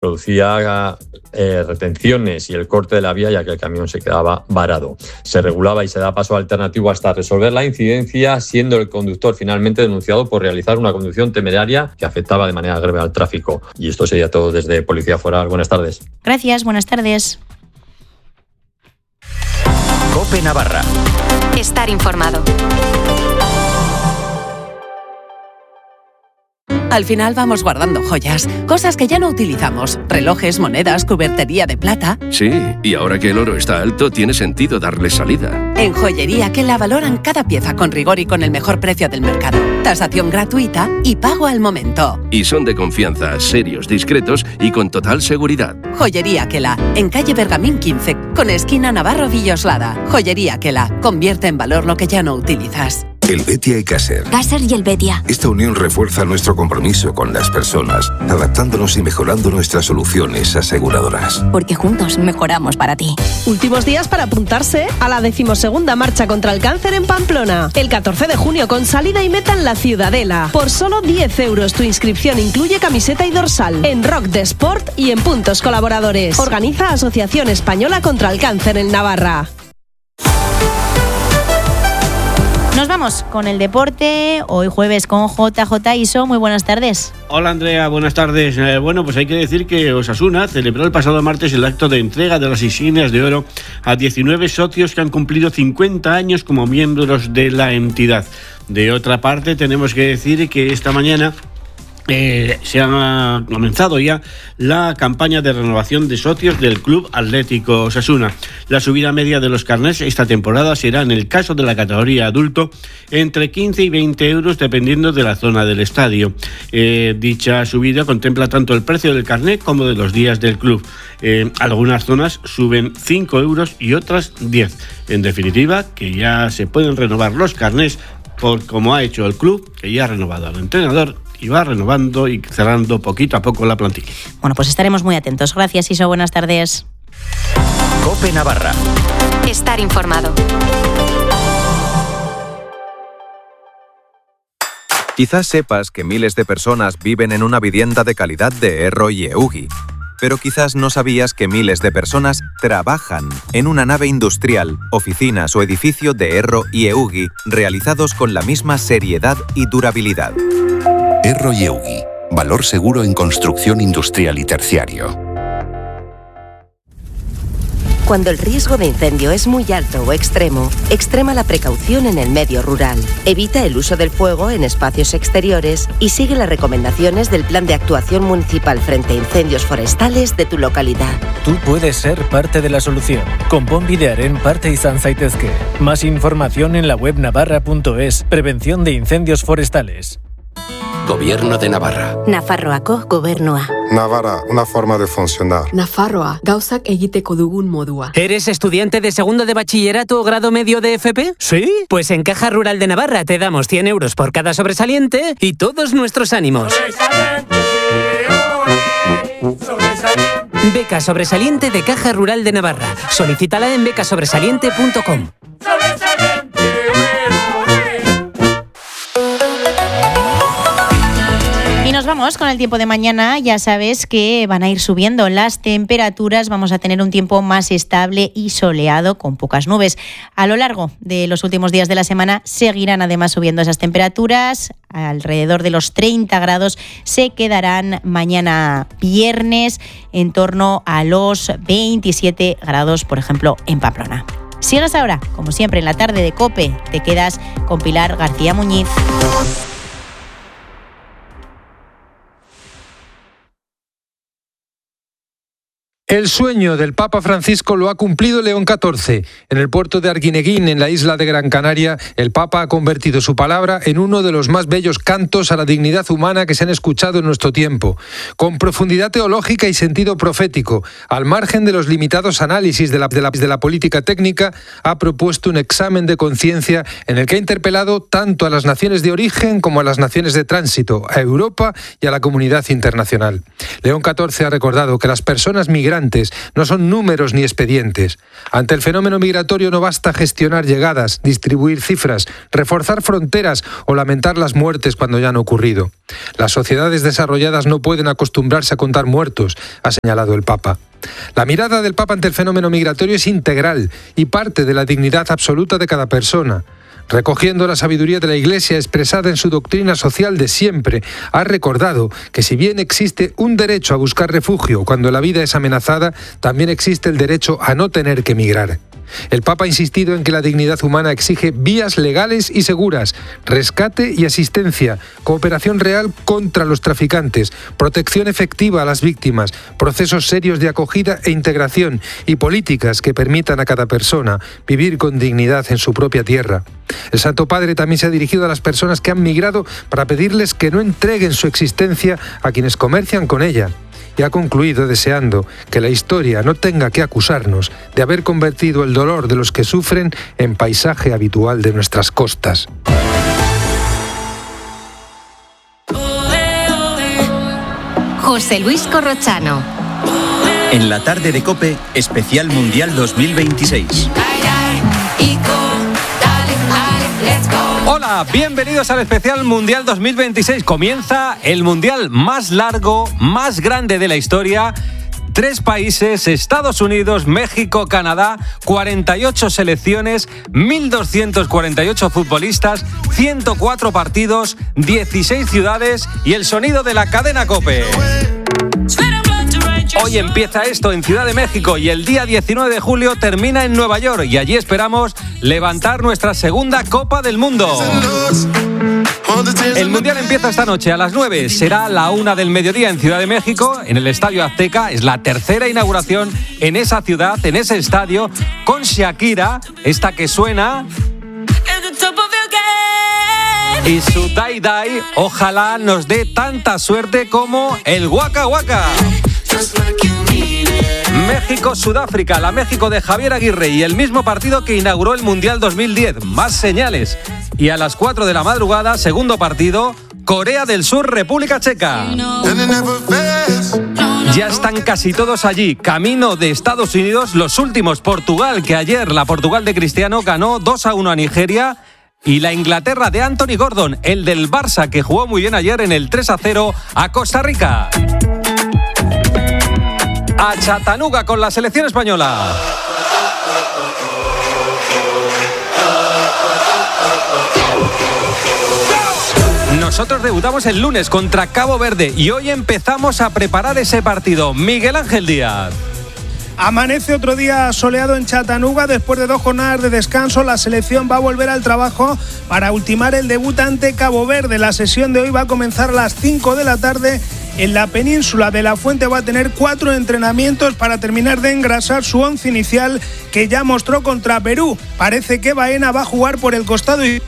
producía retenciones y el corte de la vía, ya que el camión se quedaba varado. Se regulaba y se da paso alternativo hasta resolver la incidencia, siendo el conductor finalmente denunciado por realizar una conducción temeraria que afectaba de manera grave al tráfico. Y esto sería todo desde Policía Foral. Buenas tardes. Gracias, buenas tardes. COPE Navarra. Estar informado. Al final vamos guardando joyas, cosas que ya no utilizamos, relojes, monedas, cubertería de plata. Sí, y ahora que el oro está alto, tiene sentido darle salida. En Joyería Que La valoran cada pieza con rigor y con el mejor precio del mercado. Tasación gratuita y pago al momento. Y son de confianza, serios, discretos y con total seguridad. Joyería Que La, en calle Bergamín 15, con esquina Navarro Villoslada. Joyería Que La, convierte en valor lo que ya no utilizas. Helvetia y Caser. Caser y Helvetia. Esta unión refuerza nuestro compromiso con las personas, adaptándonos y mejorando nuestras soluciones aseguradoras. Porque juntos mejoramos para ti. Últimos días para apuntarse a la 12ª Marcha contra el Cáncer en Pamplona. El 14 de junio con salida y meta en la Ciudadela. Por solo 10 euros tu inscripción incluye camiseta y dorsal. En Rock de Sport y en puntos colaboradores. Organiza Asociación Española contra el Cáncer en Navarra. Nos vamos con el deporte, hoy jueves con JJ Iso. Muy buenas tardes. Hola Andrea, buenas tardes. Bueno, pues hay que decir que Osasuna celebró el pasado martes el acto de entrega de las insignias de oro a 19 socios que han cumplido 50 años como miembros de la entidad. De otra parte, tenemos que decir que esta mañana se ha comenzado ya la campaña de renovación de socios del Club Atlético Osasuna. La subida media de los carnés esta temporada será, en el caso de la categoría adulto, entre 15 y 20 euros dependiendo de la zona del estadio. Dicha subida contempla tanto el precio del carné como de los días del club. Algunas zonas suben 5 euros y otras 10. En definitiva, que ya se pueden renovar los carnés por como ha hecho el club, que ya ha renovado al entrenador y va renovando y cerrando poquito a poco la plantilla. Bueno, pues estaremos muy atentos. Gracias, Iso. Buenas tardes. COPE Navarra. Estar informado. Quizás sepas que miles de personas viven en una vivienda de calidad de Erro y Eugi, pero quizás no sabías que miles de personas trabajan en una nave industrial, oficinas o edificio de Erro y Eugi realizados con la misma seriedad y durabilidad. Erro y Eugi, valor seguro en construcción industrial y terciario. Cuando el riesgo de incendio es muy alto o extremo, extrema la precaución en el medio rural. Evita el uso del fuego en espacios exteriores y sigue las recomendaciones del Plan de Actuación Municipal frente a incendios forestales de tu localidad. Tú puedes ser parte de la solución. Konponbidearen parte izan zaitezke. Más información en la web navarra.es. Prevención de incendios forestales. Gobierno de Navarra. Nafarroako gobernua. Navarra, una forma de funcionar. Nafarroa, gauzak egiteko dugun modua. ¿Eres estudiante de segundo de bachillerato o grado medio de FP? ¿Sí? Pues en Caja Rural de Navarra te damos 100 euros por cada sobresaliente y todos nuestros ánimos. Beca sobresaliente de Caja Rural de Navarra. Solicítala en becasobresaliente.com. Y nos vamos con el tiempo de mañana. Ya sabes que van a ir subiendo las temperaturas. Vamos a tener un tiempo más estable y soleado con pocas nubes. A lo largo de los últimos días de la semana seguirán además subiendo esas temperaturas. Alrededor de los 30 grados se quedarán mañana viernes, en torno a los 27 grados, por ejemplo, en Pamplona. Sigues ahora, como siempre, en la tarde de COPE. Te quedas con Pilar García Muñiz. El sueño del Papa Francisco lo ha cumplido León XIV. En el puerto de Arguineguín, en la isla de Gran Canaria, el Papa ha convertido su palabra en uno de los más bellos cantos a la dignidad humana que se han escuchado en nuestro tiempo. Con profundidad teológica y sentido profético, al margen de los limitados análisis de la política técnica, ha propuesto un examen de conciencia en el que ha interpelado tanto a las naciones de origen como a las naciones de tránsito, a Europa y a la comunidad internacional. León XIV ha recordado que las personas migrantes migrantes no son números ni expedientes. Ante el fenómeno migratorio no basta gestionar llegadas, distribuir cifras, reforzar fronteras o lamentar las muertes cuando ya han ocurrido. Las sociedades desarrolladas no pueden acostumbrarse a contar muertos, ha señalado el Papa. La mirada del Papa ante el fenómeno migratorio es integral y parte de la dignidad absoluta de cada persona. Recogiendo la sabiduría de la Iglesia expresada en su doctrina social de siempre, ha recordado que si bien existe un derecho a buscar refugio cuando la vida es amenazada, también existe el derecho a no tener que emigrar. El Papa ha insistido en que la dignidad humana exige vías legales y seguras, rescate y asistencia, cooperación real contra los traficantes, protección efectiva a las víctimas, procesos serios de acogida e integración y políticas que permitan a cada persona vivir con dignidad en su propia tierra. El Santo Padre también se ha dirigido a las personas que han migrado para pedirles que no entreguen su existencia a quienes comercian con ella. Y ha concluido deseando que la historia no tenga que acusarnos de haber convertido el dolor de los que sufren en paisaje habitual de nuestras costas. José Luis Corrochano. En la tarde de COPE, especial Mundial 2026. Hola, bienvenidos al especial Mundial 2026. Comienza el Mundial más largo, más grande de la historia. 3 países, Estados Unidos, México, Canadá, 48 selecciones, 1.248 futbolistas, 104 partidos, 16 ciudades y el sonido de la cadena COPE. Hoy empieza esto en Ciudad de México y el día 19 de julio termina en Nueva York y allí esperamos levantar nuestra segunda Copa del Mundo. El Mundial empieza esta noche a las 9, será la 1 del mediodía en Ciudad de México, en el Estadio Azteca. Es la tercera inauguración en esa ciudad, en ese estadio, con Shakira, esta que suena, y su Dai Dai. Ojalá nos dé tanta suerte como el Waka Waka. México-Sudáfrica, la México de Javier Aguirre y el mismo partido que inauguró el Mundial 2010. Más señales. Y a las 4 de la madrugada, segundo partido, Corea del Sur, República Checa. Ya están casi todos allí, camino de Estados Unidos. Los últimos, Portugal, que ayer la Portugal de Cristiano ganó 2-1 a Nigeria. Y la Inglaterra de Anthony Gordon, el del Barça, que jugó muy bien ayer en el 3-0 a Costa Rica. A Chattanooga con la selección española. Nosotros debutamos el lunes contra Cabo Verde y hoy empezamos a preparar ese partido. Miguel Ángel Díaz. Amanece otro día soleado en Chattanooga. Después de 2 jornadas de descanso, la selección va a volver al trabajo para ultimar el debut ante Cabo Verde. La sesión de hoy va a comenzar a las 5 de la tarde en la península. De la Fuente va a tener 4 entrenamientos para terminar de engrasar su once inicial que ya mostró contra Perú. Parece que Baena va a jugar por el costado y...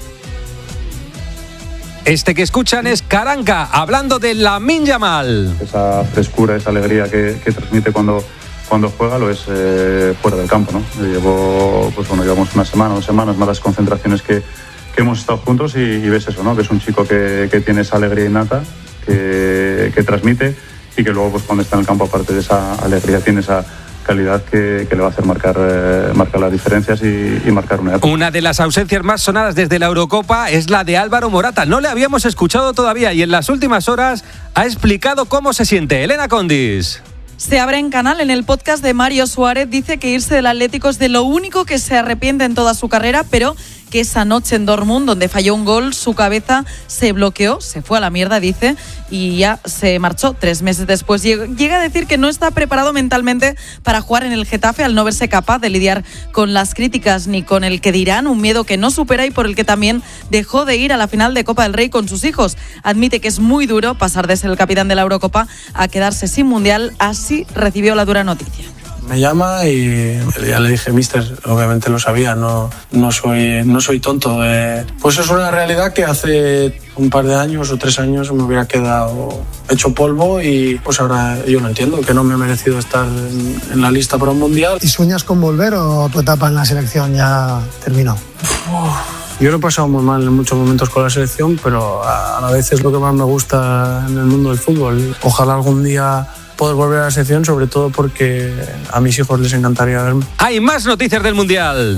Este que escuchan es Karanka, hablando de Lamine Yamal. Esa frescura, esa alegría que transmite cuando juega lo es fuera del campo, ¿no? Llevamos una semana, 2 semanas, más las concentraciones que hemos estado juntos y ves eso, ¿no? Que es un chico que tiene esa alegría innata, que transmite y que luego pues cuando está en el campo, aparte de esa alegría, tiene esa calidad que le va a hacer marcar las diferencias y marcar una época. Una de las ausencias más sonadas desde la Eurocopa es la de Álvaro Morata. No le habíamos escuchado todavía y en las últimas horas ha explicado cómo se siente. Elena Condis. Se abre en canal. En el podcast de Mario Suárez dice que irse del Atlético es de lo único que se arrepiente en toda su carrera, pero que esa noche en Dortmund, donde falló un gol, su cabeza se bloqueó, se fue a la mierda, dice, y ya se marchó 3 meses después. Llega a decir que no está preparado mentalmente para jugar en el Getafe al no verse capaz de lidiar con las críticas ni con el que dirán, un miedo que no supera y por el que también dejó de ir a la final de Copa del Rey con sus hijos. Admite que es muy duro pasar de ser el capitán de la Eurocopa a quedarse sin Mundial. Así recibió la dura noticia. Me llama y ya le dije, mister, obviamente lo sabía, no soy tonto. Pues es una realidad que hace un par de años o 3 años me hubiera quedado hecho polvo y pues ahora yo lo entiendo, que no me he merecido estar en la lista para un Mundial. ¿Y sueñas con volver o tu etapa en la selección ya terminó? Yo lo he pasado muy mal en muchos momentos con la selección, pero a la vez es lo que más me gusta en el mundo del fútbol. Ojalá algún día poder volver a la selección, sobre todo porque a mis hijos les encantaría verme. Hay más noticias del Mundial.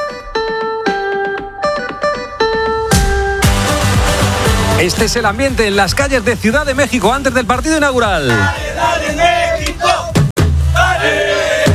Este es el ambiente en las calles de Ciudad de México antes del partido inaugural. ¡Dale, dale, México! ¡Dale!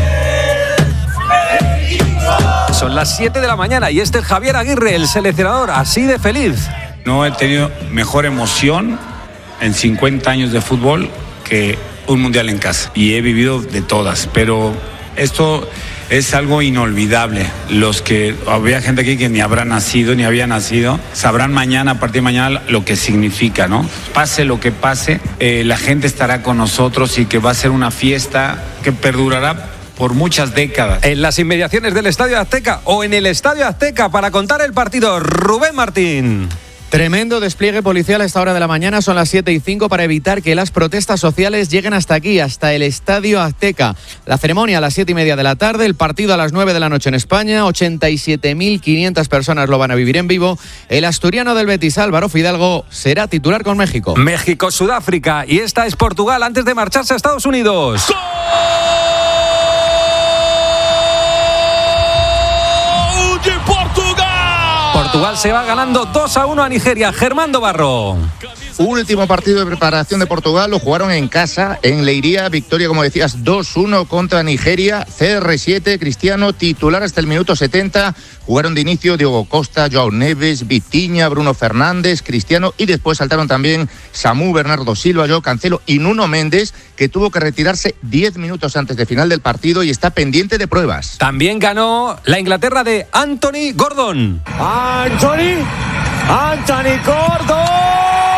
Son las 7 de la mañana y este es Javier Aguirre, el seleccionador, así de feliz. No he tenido mejor emoción en 50 años de fútbol que un mundial en casa. Y he vivido de todas, pero esto es algo inolvidable. Los que había gente aquí que ni habrá nacido ni había nacido sabrán mañana, a partir de mañana, lo que significa, ¿no? Pase lo que pase, la gente estará con nosotros y que va a ser una fiesta que perdurará por muchas décadas. En las inmediaciones del Estadio Azteca o en el Estadio Azteca para contar el partido, Rubén Martín. Tremendo despliegue policial a esta hora de la mañana, son las 7:05 para evitar que las protestas sociales lleguen hasta aquí, hasta el Estadio Azteca. La ceremonia a las 7:30 de la tarde, el partido a las 9 de la noche en España, 87.500 personas lo van a vivir en vivo. El asturiano del Betis, Álvaro Fidalgo, será titular con México. México-Sudáfrica y esta es Portugal antes de marcharse a Estados Unidos. ¡Gol! Portugal se va ganando 2-1 a Nigeria. Germán Barro. Último partido de preparación de Portugal, lo jugaron en casa, en Leiria, victoria, como decías, 2-1 contra Nigeria. CR7, Cristiano, titular hasta el minuto 70. Jugaron de inicio Diogo Costa, Joao Neves, Vitinha, Bruno Fernández, Cristiano, y después saltaron también Samu, Bernardo Silva, Joao Cancelo y Nuno Méndez, que tuvo que retirarse 10 minutos antes del final del partido y está pendiente de pruebas. También ganó la Inglaterra de Anthony Gordon. Anthony Gordon.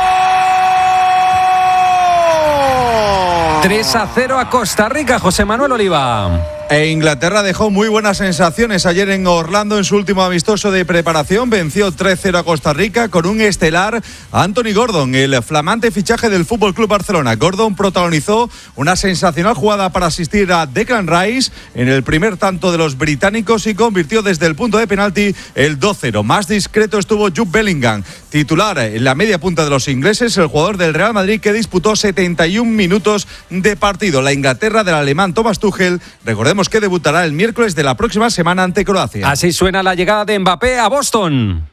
3-0 a Costa Rica, José Manuel Oliva. E Inglaterra dejó muy buenas sensaciones ayer en Orlando en su último amistoso de preparación. Venció 3-0 a Costa Rica con un estelar, Anthony Gordon, el flamante fichaje del FC Barcelona. Gordon protagonizó una sensacional jugada para asistir a Declan Rice en el primer tanto de los británicos y convirtió desde el punto de penalti el 2-0. Más discreto estuvo Jude Bellingham, titular en la media punta de los ingleses, el jugador del Real Madrid que disputó 71 minutos de partido. La Inglaterra del alemán Thomas Tuchel, recordemos que debutará el miércoles de la próxima semana ante Croacia. Así suena la llegada de Mbappé a Boston.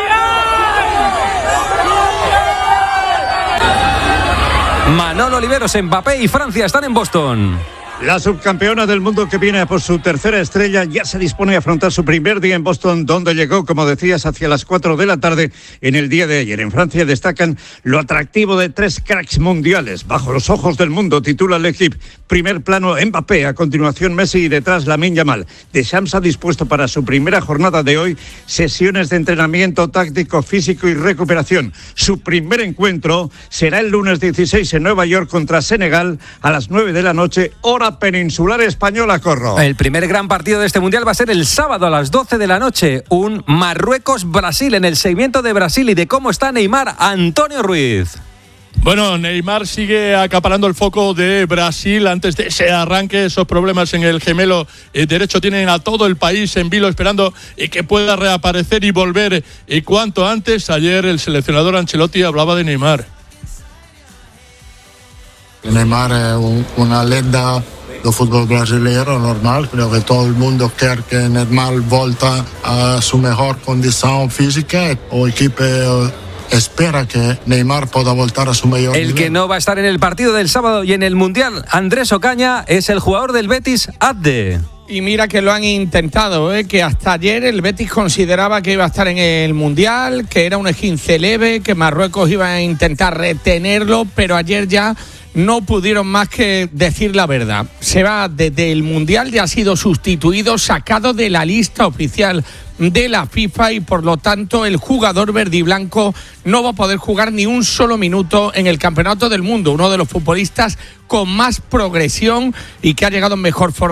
Manolo Oliveros, Mbappé y Francia están en Boston. La subcampeona del mundo que viene por su tercera estrella ya se dispone a afrontar su primer día en Boston, donde llegó, como decías, hacia las 4 de la tarde en el día de ayer. En Francia destacan lo atractivo de 3 cracks mundiales. Bajo los ojos del mundo, titula L'Équipe. Primer plano Mbappé, a continuación Messi y detrás Lamine Yamal. Deschamps ha dispuesto para su primera jornada de hoy sesiones de entrenamiento táctico, físico y recuperación. Su primer encuentro será el lunes 16 en Nueva York contra Senegal a las 9 de la noche, hora peninsular española, Corro. El primer gran partido de este mundial va a ser el sábado a las 12 de la noche. Un Marruecos-Brasil en el seguimiento de Brasil y de cómo está Neymar, Antonio Ruiz. Bueno, Neymar sigue acaparando el foco de Brasil antes de ese arranque. Esos problemas en el gemelo derecho tienen a todo el país en vilo esperando que pueda reaparecer y volver cuanto antes. Ayer el seleccionador Ancelotti hablaba de Neymar. Neymar es una leyenda del fútbol brasileño normal. Creo que todo el mundo quiere que Neymar vuelva a su mejor condición física. El equipo espera que Neymar pueda voltar a su mayor nivel. El que no va a estar en el partido del sábado y en el Mundial, Andrés Ocaña, es el jugador del Betis, Adde. Y mira que lo han intentado, que hasta ayer el Betis consideraba que iba a estar en el Mundial, que era un esguince leve, que Marruecos iba a intentar retenerlo, pero ayer ya no pudieron más que decir la verdad. Se va desde el Mundial, ya ha sido sustituido, sacado de la lista oficial de la FIFA y por lo tanto el jugador verdiblanco no va a poder jugar ni un solo minuto en el Campeonato del Mundo, uno de los futbolistas con más progresión y que ha llegado en mejor forma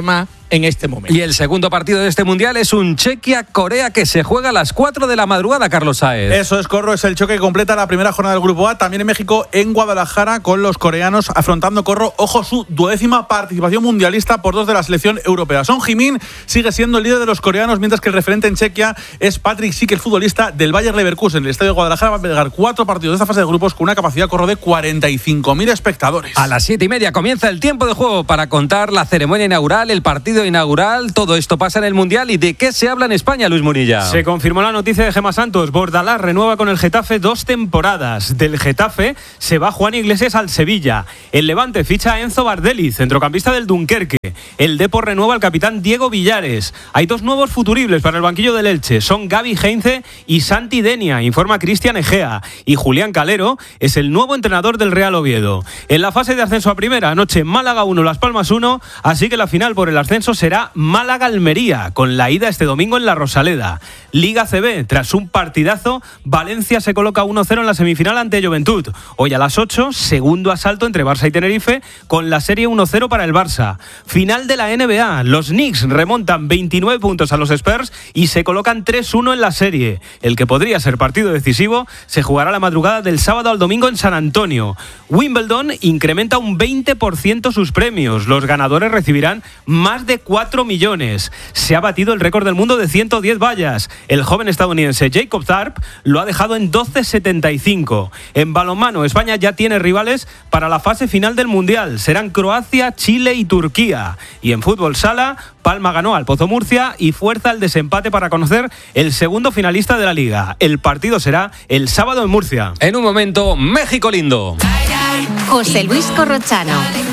en este momento. Y el segundo partido de este Mundial es un Chequia-Corea que se juega a las 4 de la madrugada, Carlos Sáez. Eso es, Corro, es el choque que completa la primera jornada del Grupo A, también en México, en Guadalajara, con los coreanos afrontando, Corro, ojo, su 12ª participación mundialista por 2 de la selección europea. Son Heung-min sigue siendo el líder de los coreanos, mientras que el referente en Chequia es Patrick Schick, el futbolista del Bayer Leverkusen. El estadio de Guadalajara va a pegar 4 partidos de esta fase de grupos con una capacidad, Corro, de 45.000 espectadores. A las 7:30 comienza el tiempo de juego para contar la ceremonia inaugural, el partido inaugural. Todo esto pasa en el Mundial. ¿Y de qué se habla en España, Luis Munilla? Se confirmó la noticia de Gemma Santos. Bordalás renueva con el Getafe 2 temporadas. Del Getafe se va Juan Iglesias al Sevilla. El Levante ficha a Enzo Bardelli, centrocampista del Dunkerque. El Depor renueva al capitán Diego Villares. Hay 2 nuevos futuribles para el banquillo del Elche. Son Gaby Heinze y Santi Denia, informa Cristian Egea. Y Julián Calero es el nuevo entrenador del Real Oviedo. En la fase de ascenso a primera, anoche Málaga 1, Las Palmas 1, así que la final por el ascenso será Málaga-Almería, con la ida este domingo en la Rosaleda. Liga CB, tras un partidazo, Valencia se coloca 1-0 en la semifinal ante Juventud. Hoy a las 8, segundo asalto entre Barça y Tenerife, con la serie 1-0 para el Barça. Final de la NBA, los Knicks remontan 29 puntos a los Spurs y se colocan 3-1 en la serie. El que podría ser partido decisivo se jugará la madrugada del sábado al domingo en San Antonio. Wimbledon incrementa un 20% sus premios. Los ganadores recibirán más de 4 millones. Se ha batido el récord del mundo de 110 vallas. El joven estadounidense Jacob Tharp lo ha dejado en 12,75. En balonmano, España ya tiene rivales para la fase final del Mundial. Serán Croacia, Chile y Turquía. Y en fútbol sala, Palma ganó al Pozo Murcia y fuerza el desempate para conocer el segundo finalista de la Liga. El partido será el sábado en Murcia. En un momento, México lindo. José Luis Corrochano.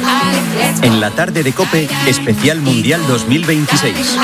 En la tarde de COPE, especial Mundial 2026.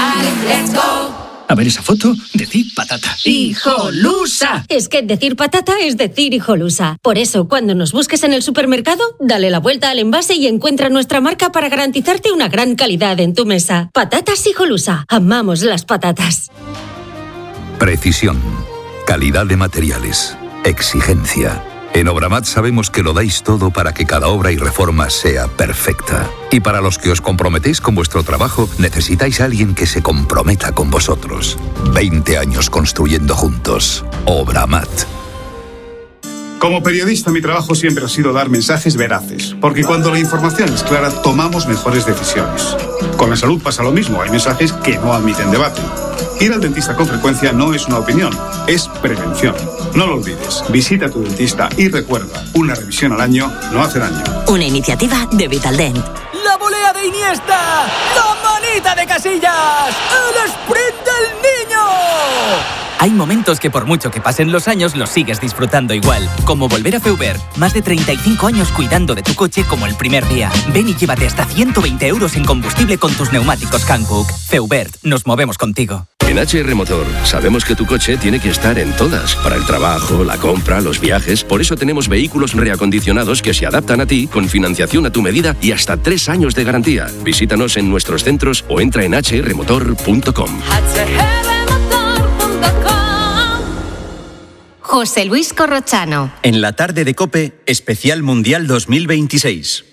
A ver esa foto, decir patata. ¡Hijolusa! Es que decir patata es decir hijolusa. Por eso, cuando nos busques en el supermercado, dale la vuelta al envase y encuentra nuestra marca para garantizarte una gran calidad en tu mesa. Patatas Hijolusa. Amamos las patatas. Precisión, calidad de materiales, exigencia. En Obramat sabemos que lo dais todo para que cada obra y reforma sea perfecta. Y para los que os comprometéis con vuestro trabajo, necesitáis a alguien que se comprometa con vosotros. 20 años construyendo juntos. Obramat. Como periodista, mi trabajo siempre ha sido dar mensajes veraces, porque cuando la información es clara, tomamos mejores decisiones. Con la salud pasa lo mismo, hay mensajes que no admiten debate. Ir al dentista con frecuencia no es una opinión, es prevención. No lo olvides, visita a tu dentista y recuerda, una revisión al año no hace daño. Una iniciativa de Vitaldent. ¡La volea de Iniesta! ¡La manita de Casillas! ¡El sprint del niño! Hay momentos que por mucho que pasen los años los sigues disfrutando igual. Como volver a Feubert. Más de 35 años cuidando de tu coche como el primer día. Ven y llévate hasta 120 euros en combustible con tus neumáticos Hankook. Feubert, nos movemos contigo. En HR Motor sabemos que tu coche tiene que estar en todas. Para el trabajo, la compra, los viajes. Por eso tenemos vehículos reacondicionados que se adaptan a ti con financiación a tu medida y hasta 3 años de garantía. Visítanos en nuestros centros o entra en hrmotor.com. José Luis Corrochano. En la tarde de COPE, especial Mundial 2026.